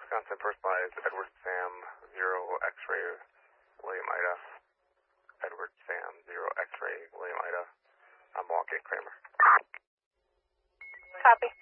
Wisconsin, personalized, Edward Sam, 0 X-ray, William Ida. Edward Sam, 0 X-ray, William Ida. I'm walking, Kramer. Copy.